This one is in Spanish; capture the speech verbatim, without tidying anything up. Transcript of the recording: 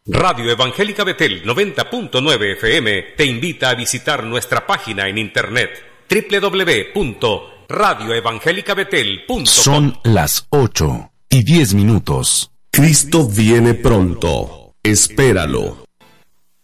Radio Evangélica Betel noventa punto nueve F M te invita a visitar nuestra página en internet doble u doble u doble u punto radio evangélica betel punto com. Son las ocho y diez minutos. Cristo viene pronto. Espéralo.